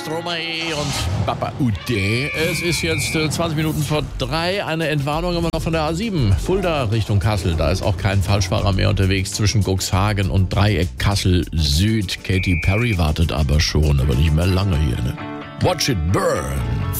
Stromae und Papa Ude. Es ist jetzt 20 Minuten vor 3. Eine Entwarnung immer noch von der A7. Fulda Richtung Kassel. Da ist auch kein Falschfahrer mehr unterwegs zwischen Cuxhagen und Dreieck Kassel Süd. Katy Perry wartet aber schon, aber nicht mehr lange hier. Ne? Watch it burn.